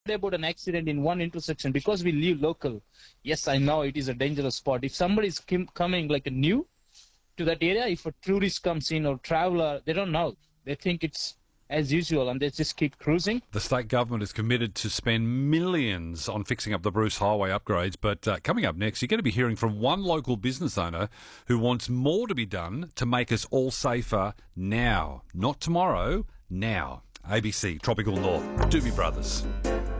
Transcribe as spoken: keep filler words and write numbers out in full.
About an accident in one intersection because we live local. Yes, I know it is a dangerous spot. If somebody is kim- coming like a new to that area, if a tourist comes in or traveler, they don't know. They think it's as usual and they just keep cruising. The state government is committed to spend millions on fixing up the Bruce Highway upgrades. But uh, coming up next, you're going to be hearing from one local business owner who wants more to be done to make us all safer now. Not tomorrow, now. A B C, Tropical North. Doobie Brothers.